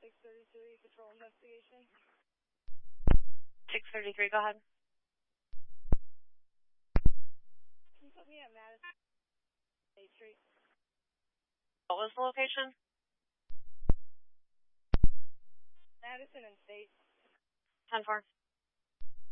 633, control investigation. 633, go ahead. Can you put me at Madison State Street? What was the location? Madison and State. 10-4.